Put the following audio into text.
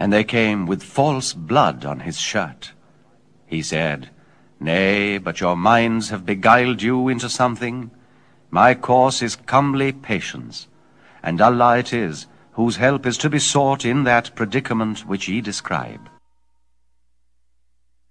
and they came with false blood on his shirt. He said, Nay, but your minds have beguiled you into something. My course is comely patience, and Allah it is, whose help is to be sought in that predicament which ye describe.